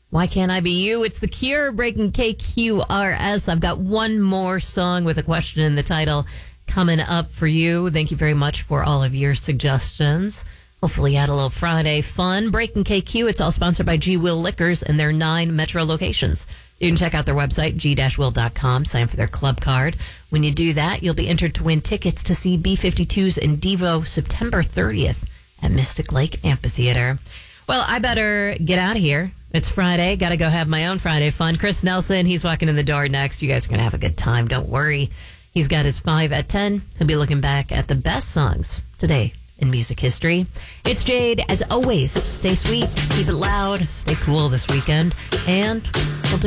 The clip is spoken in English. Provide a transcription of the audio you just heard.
Why Can't I Be You? It's The Cure breaking KQRS. I've got one more song with a question in the title coming up for you. Thank you very much for all of your suggestions. Hopefully you had a little Friday fun. Breaking KQ, it's all sponsored by G. Will Liquors and their 9 metro locations. You can check out their website, g-will.com, sign for their club card. When you do that, you'll be entered to win tickets to see B-52s in Devo September 30th at Mystic Lake Amphitheater. Well, I better get out of here. It's Friday. Got to go have my own Friday fun. Chris Nelson, he's walking in the door next. You guys are going to have a good time. Don't worry. He's got his 5 at 10. He'll be looking back at the best songs today in music history. It's Jade. As always, stay sweet, keep it loud, stay cool this weekend, and we'll do